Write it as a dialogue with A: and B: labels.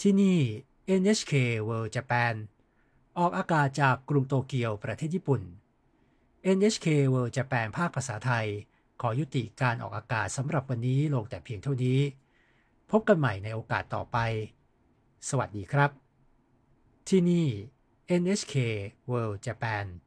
A: ที่นี่ NHK World Japan ออกอากาศจากกรุงโตเกียวประเทศญี่ปุ่น NHK World Japan ภาคภาษาไทยขอยุติการออกอากาศสำหรับวันนี้ลงแต่เพียงเท่านี้พบกันใหม่ในโอกาสต่อไปสวัสดีครับที่นี่ NHK World Japan